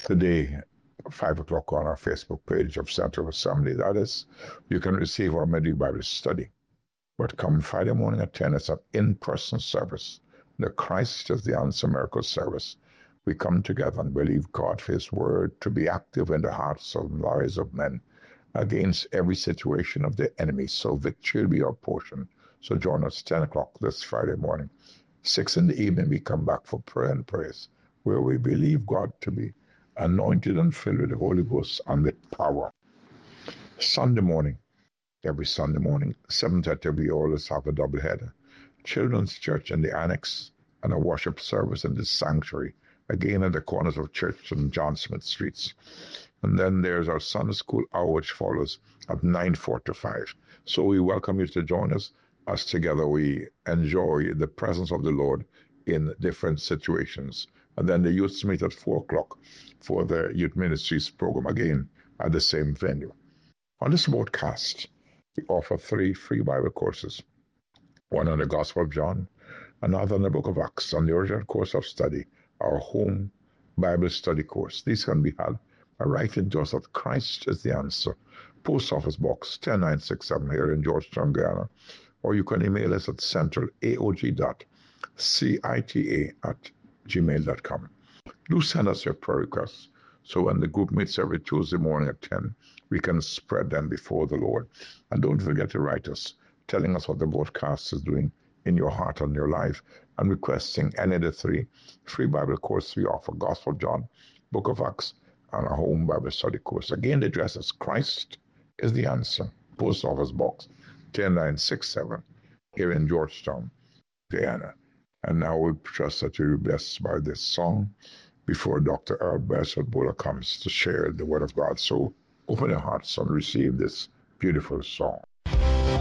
Today, 5 o'clock on our Facebook page of Central Assembly. That is, you can receive our midweek Bible study. But come Friday morning at 10, it's an in-person service. The Christ is the Answer Miracle service. We come together and believe God for His word to be active in the hearts and lives of men against every situation of the enemy. So victory will be our portion. So join us 10 o'clock this Friday morning. 6 in the evening, we come back for prayer and praise, where we believe God to be anointed and filled with the Holy Ghost and with power. Sunday morning, every Sunday morning, 7:30, we always have a double header. Children's Church in the Annex and a worship service in the sanctuary, again at the corners of Church and John Smith Streets. And then there's our Sunday School hour, which follows at 9:45. So we welcome you to join us as together we enjoy the presence of the Lord in different situations. And then the youth meet at 4 o'clock for the Youth Ministries program, again at the same venue. On this broadcast, we offer 3 free Bible courses, one on the Gospel of John, another on the Book of Acts, on the original course of study, our home Bible study course. These can be had by writing to us at Christ is the Answer, Post Office Box 10967 here in Georgetown, Guyana, or you can email us at centralaog.cita@gmail.com. Do send us your prayer requests, so when the group meets every Tuesday morning at 10, we can spread them before the Lord. And don't forget to write us, telling us what the broadcast is doing in your heart and your life, and requesting any of the 3 free Bible courses we offer: Gospel of John, Book of Acts, and a home Bible study course. Again, the address is Christ is the Answer, Post Office Box 10967 here in Georgetown, Guyana. And now we trust that you'll be blessed by this song before Dr. Earl Bishop-Buller comes to share the Word of God. So open your hearts and receive this beautiful song.